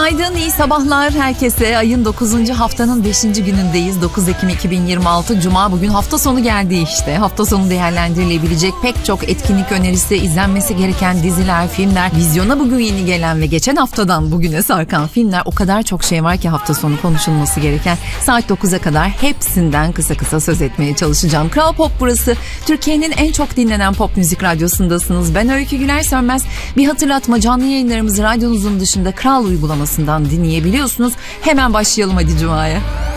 Günaydın, iyi sabahlar herkese. Ayın 9. haftanın 5. günündeyiz. 9 Ekim 2026 Cuma. Bugün hafta sonu geldi işte. Hafta sonu değerlendirilebilecek pek çok etkinlik önerisi, izlenmesi gereken diziler, filmler, vizyona bugün yeni gelen ve geçen haftadan bugüne sarkan filmler, o kadar çok şey var ki hafta sonu konuşulması gereken. Saat 9'a kadar hepsinden kısa kısa söz etmeye çalışacağım. Kral Pop burası. Türkiye'nin en çok dinlenen pop müzik radyosundasınız. Ben Öykü Güler Sönmez. Bir hatırlatma, canlı yayınlarımızı radyonuzun dışında Kral uygulamasından dinleyebiliyorsunuz. Hemen başlayalım hadi Cuma'ya.